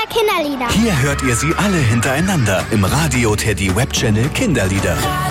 Kinderlieder. Hier hört ihr sie alle hintereinander im Radio Teddy Webchannel Kinderlieder.